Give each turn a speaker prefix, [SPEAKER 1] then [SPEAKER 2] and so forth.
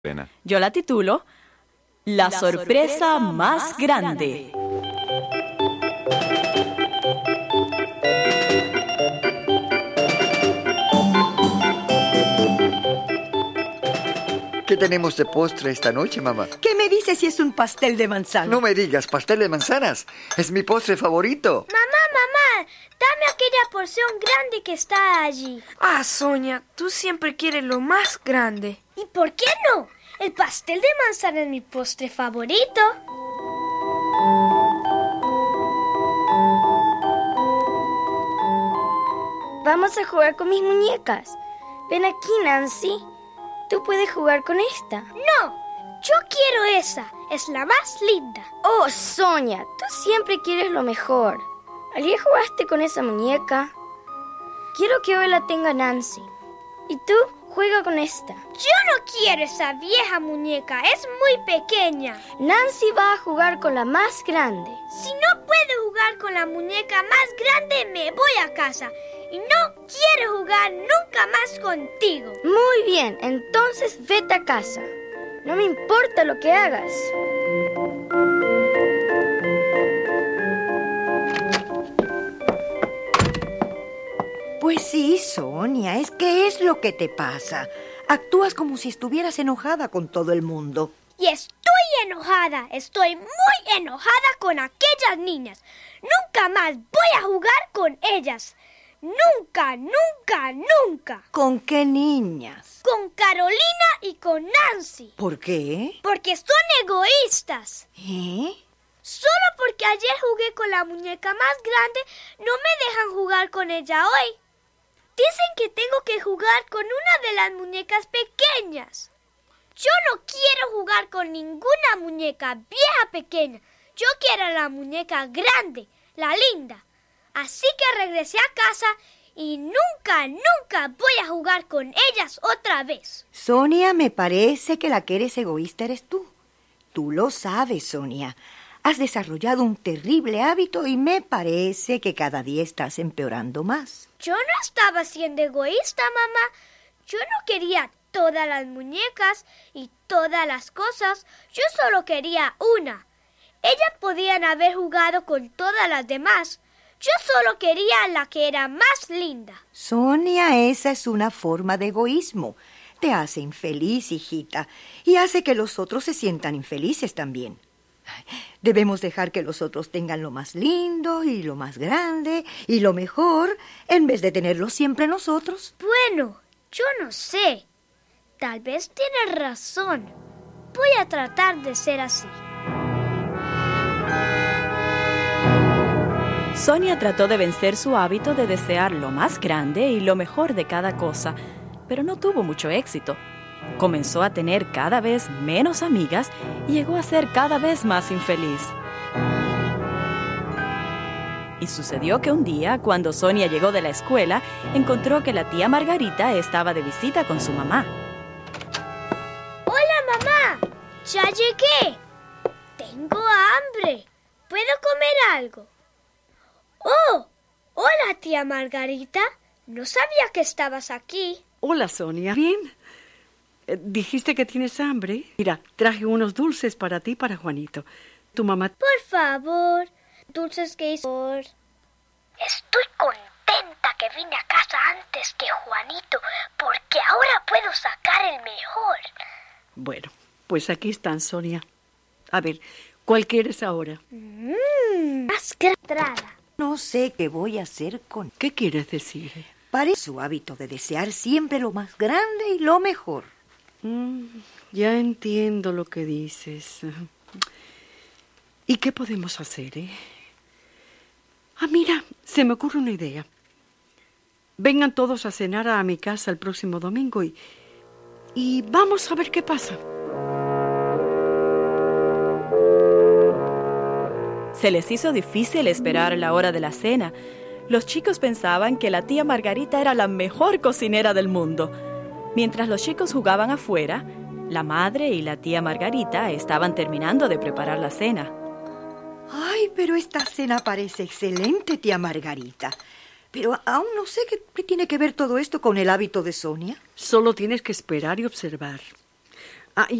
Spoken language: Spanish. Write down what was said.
[SPEAKER 1] Yo la titulo La sorpresa más grande.
[SPEAKER 2] ¿Qué tenemos de postre esta noche, mamá?
[SPEAKER 3] ¿Qué me dices si es un pastel de manzana?
[SPEAKER 2] No me digas, pastel de manzanas. Es mi postre favorito.
[SPEAKER 4] Mamá, dame aquella porción grande que está allí.
[SPEAKER 5] Ah, Sonia, tú siempre quieres lo más grande.
[SPEAKER 4] ¿Y por qué no? El pastel de manzana es mi postre favorito.
[SPEAKER 6] Vamos a jugar con mis muñecas. Ven aquí, Nancy. Tú puedes jugar con esta.
[SPEAKER 4] No, yo quiero esa. Es la más linda.
[SPEAKER 6] Oh, Sonia, tú siempre quieres lo mejor. ¿Ayer jugaste con esa muñeca? Quiero que hoy la tenga Nancy. ¿Y tú? Juega con esta.
[SPEAKER 4] Yo no quiero esa vieja muñeca. Es muy pequeña.
[SPEAKER 6] Nancy va a jugar con la más grande.
[SPEAKER 4] Si no puedo jugar con la muñeca más grande, me voy a casa. Y no quiero jugar nunca más contigo.
[SPEAKER 6] Muy bien, entonces vete a casa. No me importa lo que hagas.
[SPEAKER 3] Pues sí, Sonia, ¿qué es lo que te pasa? Actúas como si estuvieras enojada con todo el mundo.
[SPEAKER 4] Y estoy enojada. Estoy muy enojada con aquellas niñas. Nunca más voy a jugar con ellas. Nunca, nunca, nunca.
[SPEAKER 3] ¿Con qué niñas?
[SPEAKER 4] Con Carolina y con Nancy.
[SPEAKER 3] ¿Por qué?
[SPEAKER 4] Porque son egoístas.
[SPEAKER 3] ¿Eh?
[SPEAKER 4] Solo porque ayer jugué con la muñeca más grande, no me dejan jugar con ella hoy. Dicen que tengo que jugar con una de las muñecas pequeñas. Yo no quiero jugar con ninguna muñeca vieja pequeña. Yo quiero la muñeca grande, la linda. Así que regresé a casa y nunca, nunca voy a jugar con ellas otra vez.
[SPEAKER 3] Sonia, me parece que la que eres egoísta eres tú. Tú lo sabes, Sonia. Has desarrollado un terrible hábito y me parece que cada día estás empeorando más.
[SPEAKER 4] Yo no estaba siendo egoísta, mamá. Yo no quería todas las muñecas y todas las cosas. Yo solo quería una. Ellas podían haber jugado con todas las demás. Yo solo quería la que era más linda.
[SPEAKER 3] Sonia, esa es una forma de egoísmo. Te hace infeliz, hijita, y hace que los otros se sientan infelices también. Debemos dejar que los otros tengan lo más lindo y lo más grande y lo mejor, en vez de tenerlo siempre nosotros.
[SPEAKER 4] Bueno, yo no sé. Tal vez tienes razón. Voy a tratar de ser así.
[SPEAKER 1] Sonia trató de vencer su hábito de desear lo más grande y lo mejor de cada cosa, pero no tuvo mucho éxito. Comenzó a tener cada vez menos amigas y llegó a ser cada vez más infeliz. Y sucedió que un día, cuando Sonia llegó de la escuela, encontró que la tía Margarita estaba de visita con su mamá.
[SPEAKER 4] ¡Hola, mamá! ¡Ya llegué! Tengo hambre. ¿Puedo comer algo? ¡Oh! Hola, tía Margarita. No sabía que estabas aquí.
[SPEAKER 7] Hola, Sonia. ¿Bien? ¿Dijiste que tienes hambre? Mira, traje unos dulces para ti y para Juanito. Tu mamá...
[SPEAKER 4] Por favor, dulces que hizo. Estoy contenta que vine a casa antes que Juanito, porque ahora puedo sacar el mejor.
[SPEAKER 7] Bueno, pues aquí están, Sonia. A ver, ¿cuál quieres ahora?
[SPEAKER 4] Más entrada.
[SPEAKER 3] No sé qué voy a hacer con...
[SPEAKER 7] ¿Qué quieres decir?
[SPEAKER 3] Parece su hábito de desear siempre lo más grande y lo mejor.
[SPEAKER 7] Ya entiendo lo que dices. ¿Y qué podemos hacer, Ah, mira, se me ocurre una idea. Vengan todos a cenar a mi casa el próximo domingo y vamos a ver qué pasa.
[SPEAKER 1] Se les hizo difícil esperar la hora de la cena. Los chicos pensaban que la tía Margarita era la mejor cocinera del mundo. Mientras los chicos jugaban afuera, la madre y la tía Margarita estaban terminando de preparar la cena.
[SPEAKER 3] Ay, pero esta cena parece excelente, tía Margarita. Pero aún no sé qué tiene que ver todo esto con el hábito de Sonia.
[SPEAKER 7] Solo tienes que esperar y observar.